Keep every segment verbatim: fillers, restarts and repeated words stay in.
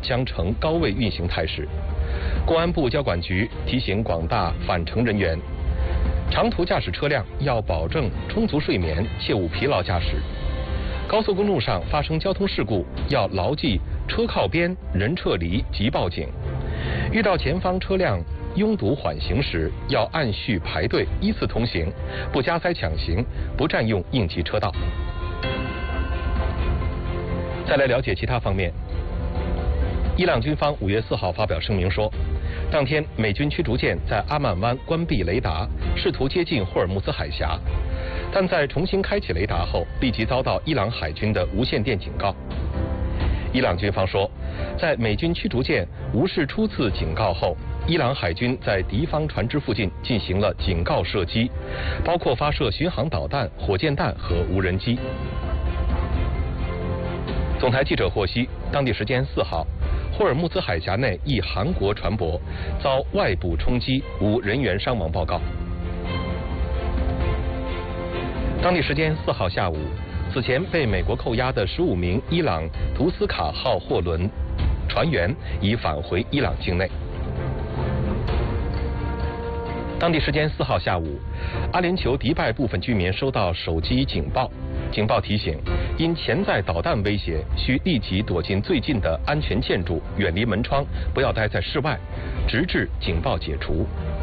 将呈高位运行态势。公安部交管局提醒广大返程人员，长途驾驶车辆要保证充足睡眠，切勿疲劳驾驶。高速公路上发生交通事故，要牢记车靠边、人撤离即报警。遇到前方车辆拥堵缓行时，要按序排队依次通行，不加塞抢行，不占用应急车道。再来了解其他方面。伊朗军方五月四号发表声明说，当天美军驱逐舰在阿曼湾关闭雷达，试图接近霍尔木兹海峡，但在重新开启雷达后，立即遭到伊朗海军的无线电警告。伊朗军方说，在美军驱逐舰无视初次警告后，伊朗海军在敌方船只附近进行了警告射击，包括发射巡航导弹、火箭弹和无人机。总台记者获悉，当地时间四号，霍尔木兹海峡内一韩国船舶遭外部冲击，无人员伤亡报告。当地时间四号下午，此前被美国扣押的十五名伊朗图斯卡号货轮船员已返回伊朗境内。当地时间四号下午，阿联酋迪拜部分居民收到手机警报，警报提醒，因潜在导弹威胁，需立即躲进最近的安全建筑，远离门窗，不要待在室外，直至警报解除。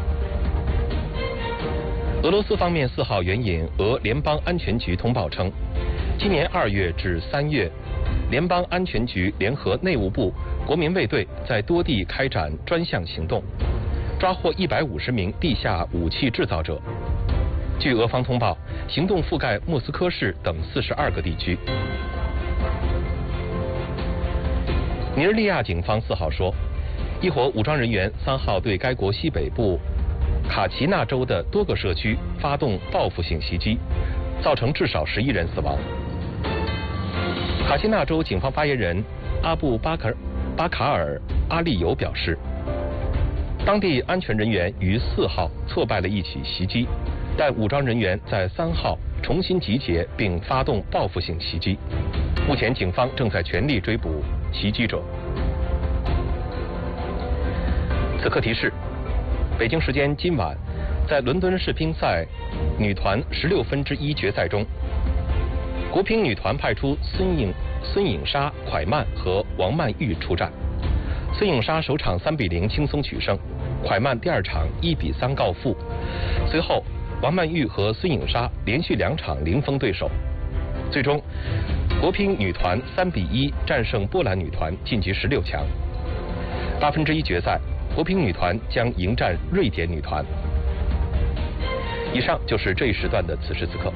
俄罗斯方面四号援引俄联邦安全局通报称，今年二月至三月，联邦安全局联合内务部、国民卫队在多地开展专项行动，抓获一百五十名地下武器制造者。据俄方通报，行动覆盖莫斯科市等四十二个地区。尼日利亚警方四号说，一伙武装人员三号对该国西北部卡奇纳州的多个社区发动报复性袭击，造成至少十一人死亡。卡奇纳州警方发言人阿布巴卡尔巴卡尔阿利尤表示，当地安全人员于四号挫败了一起袭击，但武装人员在三号重新集结并发动报复性袭击。目前警方正在全力追捕袭击者。此刻提示，北京时间今晚，在伦敦世乒赛女团十六分之一决赛中，国乒女团派出孙颖、孙颖莎、蒯曼和王曼玉出战。孙颖莎首场三比零轻松取胜，蒯曼第二场一比三告负。随后，王曼玉和孙颖莎连续两场零封对手，最终国乒女团三比一战胜波兰女团晋级十六强。八分之一决赛，国乒女团将迎战瑞典女团。以上就是这一时段的此时此刻。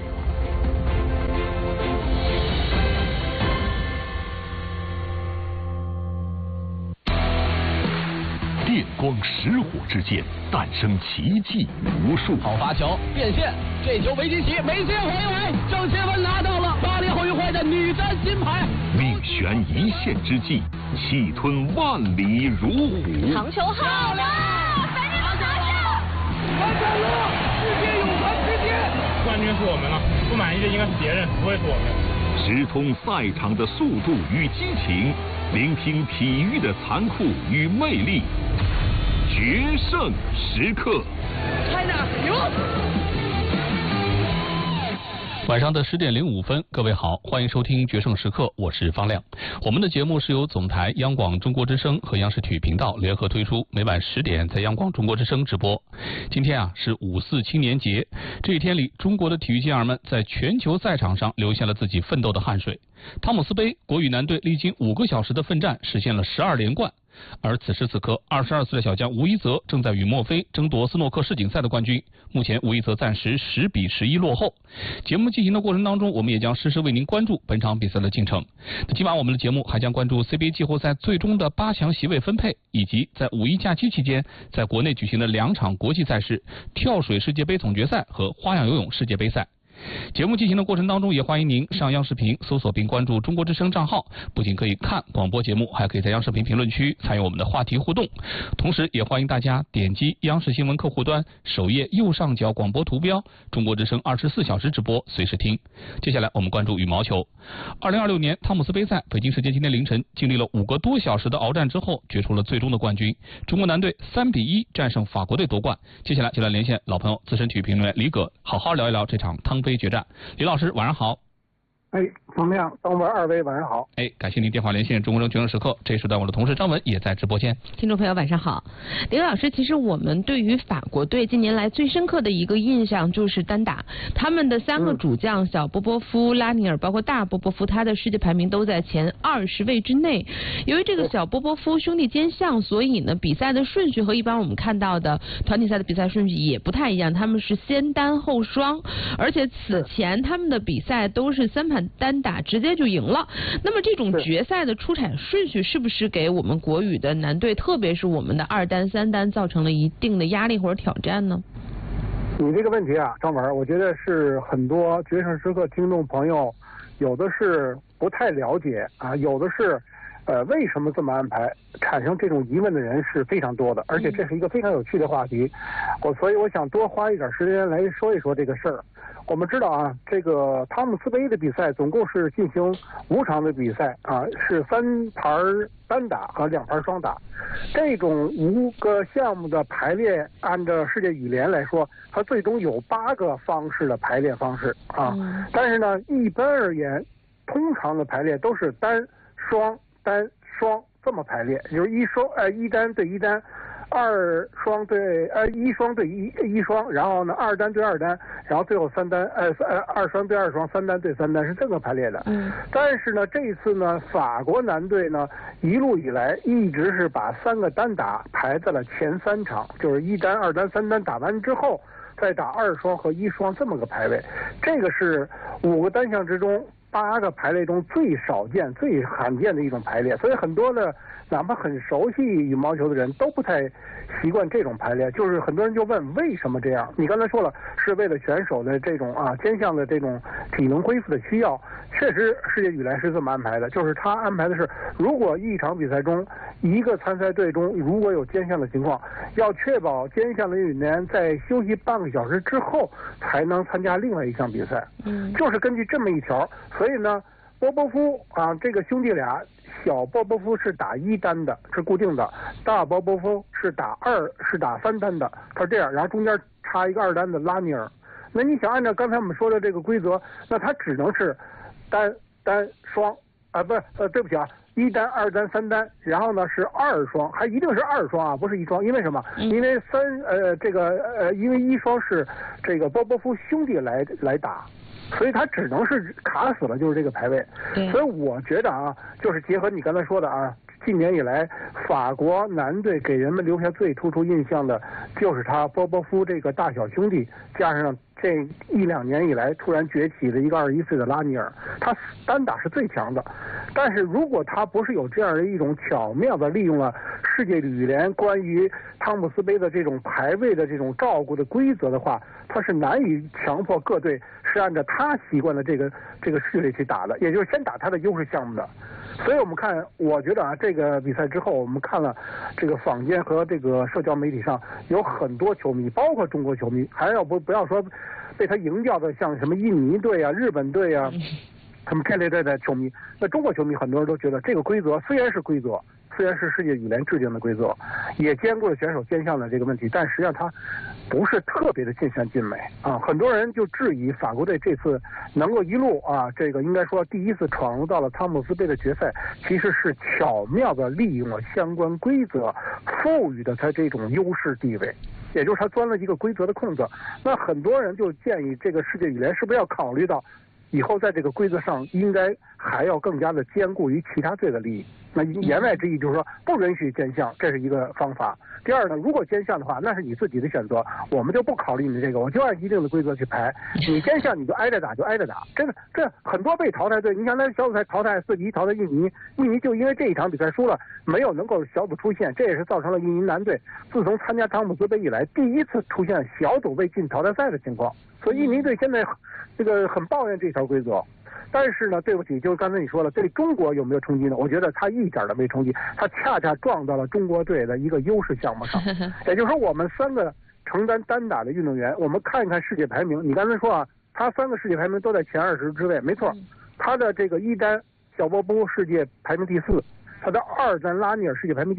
电光石火之间，诞生奇迹无数。 好发球变线，这球维基奇没接回来，郑钦文拿到了巴黎奥运会的女单金牌。 命悬一线之际，气吞万里如虎。 长球好了，三年的拿下， 完成了世界泳坛之巅。 冠军是我们了，不满意的应该是别人，不会是我们。 直通赛场的速度与激情，聆听体育的残酷与魅力。决胜时刻 ，China 赢！ 晚上的十点零五分，各位好，欢迎收听《决胜时刻》，我是方亮。我们的节目是由总台央广中国之声和央视体育频道联合推出，每晚十点在央广中国之声直播。今天啊是五四青年节，这一天里，中国的体育健儿们在全球赛场上留下了自己奋斗的汗水。汤姆斯杯国羽男队历经五个小时的奋战，实现了十二连冠。而此时此刻，二十二岁的小将吴一泽正在与墨菲争夺斯诺克世锦赛的冠军。目前，吴一泽暂时十比十一落后。节目进行的过程当中，我们也将实时为您关注本场比赛的进程。那今晚我们的节目还将关注 C B A 季后赛最终的八强席位分配，以及在五一假期期间在国内举行的两场国际赛事——跳水世界杯总决赛和花样游泳世界杯赛。 节目进行的过程当中，也欢迎您上央视频搜索并关注中国之声账号，不仅可以看广播节目，还可以在央视频评论区参与我们的话题互动。同时也欢迎大家点击央视新闻客户端首页右上角广播图标，中国之声二十四小时直播，随时听。接下来我们关注羽毛球。二零二六年汤姆斯杯赛，北京时间今天凌晨，经历了五个多小时的鏖战之后，决出了最终的冠军。中国男队三比一战胜法国队夺冠。接下来就来连线老朋友资深体育评论员李葛，好好聊一聊这场汤杯决战。李老师晚上好。 哎，冯亮、张文二位晚上好。 哎，感谢您电话连线中国之声决胜时刻。这时段我的同事张文也在直播间。 听众朋友晚上好，林老师，其实我们对于法国队近年来最深刻的一个印象就是单打，他们的三个主将、嗯、小波波夫、拉尼尔，包括大波波夫，他的世界排名都在前二十位之内。由于这个小波波夫兄弟兼项，所以呢，比赛的顺序和一般我们看到的团体赛的比赛顺序也不太一样，他们是先单后双，而且此前他们的比赛都是三盘单打直接就赢了。那么这种决赛的出场顺序是不是给我们国羽的男队，特别是我们的二单三单造成了一定的压力或者挑战呢？ 你这个问题啊，张文，我觉得是很多决胜时刻听众朋友有的是不太了解啊，有的是呃为什么这么安排，产生这种疑问的人是非常多的，而且这是一个非常有趣的话题。我所以我想多花一点时间来说一说这个事儿。我们知道啊，这个汤姆斯杯的比赛总共是进行五场的比赛啊，是三盘单打和两盘双打。这种五个项目的排列，按照世界羽联来说，它最终有八个方式的排列方式啊。嗯、但是呢，一般而言，通常的排列都是单双单双这么排列，就是一双呃一单对一单。二双对呃一双对一一双，然后呢二单对二单，然后最后三单呃呃二双对二双，三单对三单，是这个排列的。嗯。但是呢，这一次呢，法国男队呢一路以来一直是把三个单打排在了前三场，就是一单、二单、三单打完之后，再打二双和一双这么个排位。这个是五个单项之中八个排列中最少见、最罕见的一种排列，所以很多的哪怕很熟悉羽毛球的人都不太习惯这种排列，就是很多人就问为什么这样？你刚才说了，是为了选手的这种啊兼项的这种体能恢复的需要，确实世界羽联是这么安排的，就是他安排的是，如果一场比赛中一个参赛队中如果有兼项的情况，要确保兼项的运动员在休息半个小时之后才能参加另外一项比赛。嗯，就是根据这么一条，所以呢，波波夫啊这个兄弟俩。小波波夫是打一单的，是固定的；大波波夫是打二，是打三单的。他是这样，然后中间插一个二单的拉尼尔。那你想按照刚才我们说的这个规则，那他只能是单单双啊，不是呃，对不起啊，一单、二单、三单，然后呢是二双，还一定是二双啊，不是一双。因为什么？因为三呃这个呃，因为一双是这个波波夫兄弟来来打。所以他只能是卡死了，就是这个排位。所以我觉得啊，就是结合你刚才说的啊，近年以来法国男队给人们留下最突出印象的，就是他波波夫这个大小兄弟，加上这一两年以来突然崛起的一个二十一岁的拉尼尔，他单打是最强的。但是如果他不是有这样的一种巧妙的利用了世界羽联关于汤姆斯杯的这种排位的这种照顾的规则的话，他是难以强迫各队是按照他习惯的这个这个序列去打的，也就是先打他的优势项目的。所以我们看，我觉得啊，这个比赛之后，我们看了这个坊间和这个社交媒体上有很多球迷，包括中国球迷，还要不不要说被他赢掉的，像什么印尼队啊、日本队啊，他们这类队的球迷，那中国球迷很多人都觉得这个规则虽然是规则。虽然是世界羽联制定的规则，也兼顾了选手兼项的这个问题，但实际上它不是特别的尽善尽美啊。很多人就质疑法国队这次能够一路啊，这个应该说第一次闯入到了汤姆斯杯的决赛，其实是巧妙的利用了相关规则，赋予的他这种优势地位。也就是他钻了一个规则的空子。那很多人就建议这个世界羽联是不是要考虑到以后在这个规则上应该还要更加的兼顾于其他队的利益。那言外之意就是说不允许兼项，这是一个方法。第二呢，如果兼项的话，那是你自己的选择，我们就不考虑你这个，我就按一定的规则去排。你兼项你就挨着打就挨着打，真的这很多被淘汰队，你想在小组赛淘汰四级淘汰印尼，印尼就因为这一场比赛输了，没有能够小组出线，这也是造成了印尼男队自从参加汤姆斯杯以来第一次出现小组未进淘汰赛的情况。所以印尼队现在这个很抱怨这条规则。但是呢，对不起，就是刚才你说了，对中国有没有冲击呢？我觉得他一点都没冲击，他恰恰撞到了中国队的一个优势项目上。也就是说，我们三个承担单打的运动员，我们看一看世界排名。你刚才说啊，他三个世界排名都在前二十之内，没错。他的这个一单小波波世界排名第四，他的二单拉尼尔世界排名第